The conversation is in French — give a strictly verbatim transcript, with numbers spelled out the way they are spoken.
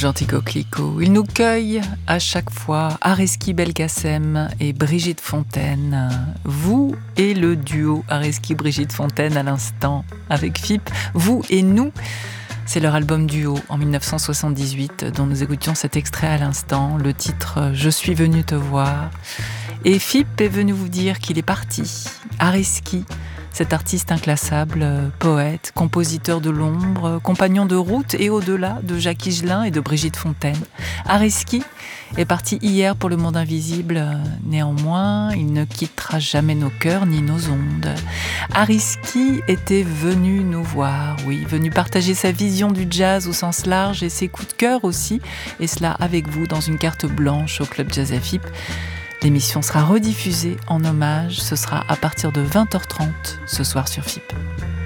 gentil coquelicot. Il nous cueille à chaque fois, Areski Belkacem et Brigitte Fontaine. Vous et le duo Areski-Brigitte Fontaine à l'instant avec F I P, vous et nous. C'est leur album duo en dix-neuf cent soixante-dix-huit dont nous écoutions cet extrait à l'instant, le titre « Je suis venu te voir ». Et F I P est venu vous dire qu'il est parti. Areski, cet artiste inclassable, poète, compositeur de l'ombre, compagnon de route et au-delà de Jacques Higelin et de Brigitte Fontaine. Areski est parti hier pour le monde invisible. Néanmoins, il ne quittera jamais nos cœurs ni nos ondes. Areski était venu nous voir, oui, venu partager sa vision du jazz au sens large et ses coups de cœur aussi, et cela avec vous dans une carte blanche au Club Jazz F I P. L'émission sera rediffusée en hommage, ce sera à partir de vingt heures trente ce soir sur F I P.